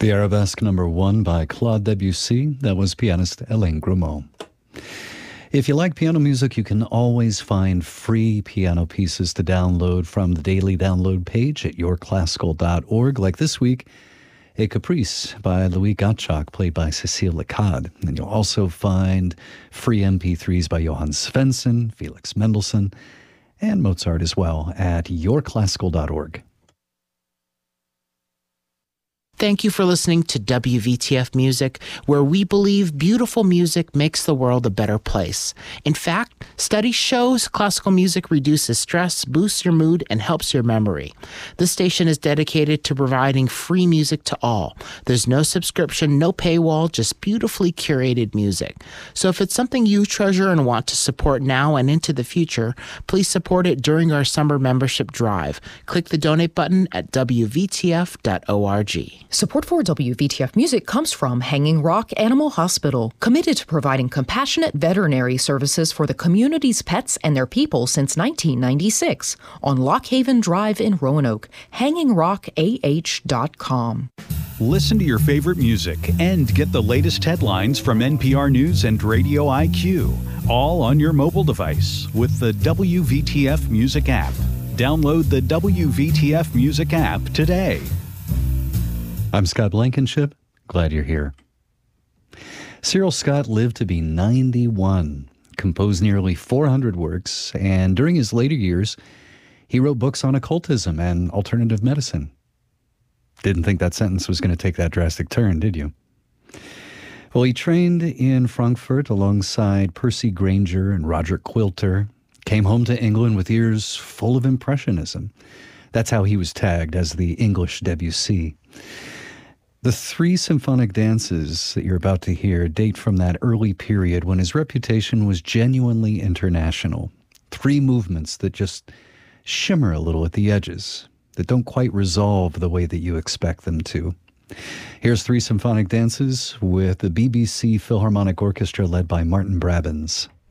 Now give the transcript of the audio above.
The Arabesque #1 by Claude Debussy. That was pianist Alain Grimaud. If you like piano music, you can always find free piano pieces to download from the daily download page at yourclassical.org. Like this week, a Caprice by Louis Gottschalk, played by Cécile Lecade. And you'll also find free MP3s by Johann Svensson, Felix Mendelssohn, and Mozart as well at yourclassical.org. Thank you for listening to WVTF Music, where we believe beautiful music makes the world a better place. In fact, studies shows classical music reduces stress, boosts your mood, and helps your memory. This station is dedicated to providing free music to all. There's no subscription, no paywall, just beautifully curated music. So if it's something you treasure and want to support now and into the future, please support it during our summer membership drive. Click the donate button at wvtf.org. Support for WVTF Music comes from Hanging Rock Animal Hospital, committed to providing compassionate veterinary services for the community's pets and their people since 1996. On Lock Haven Drive in Roanoke, hangingrockah.com. Listen to your favorite music and get the latest headlines from NPR News and Radio IQ, all on your mobile device with the WVTF Music app. Download the WVTF Music app today. I'm Scott Blankenship. Glad you're here. Cyril Scott lived to be 91, composed nearly 400 works, and during his later years, he wrote books on occultism and alternative medicine. Didn't think that sentence was going to take that drastic turn, did you? Well, he trained in Frankfurt alongside Percy Grainger and Roger Quilter, came home to England with ears full of Impressionism. That's how he was tagged as the English Debussy. The three symphonic dances that you're about to hear date from that early period when his reputation was genuinely international. Three movements that just shimmer a little at the edges, that don't quite resolve the way that you expect them to. Here's three symphonic dances with the BBC Philharmonic Orchestra led by Martin Brabbins.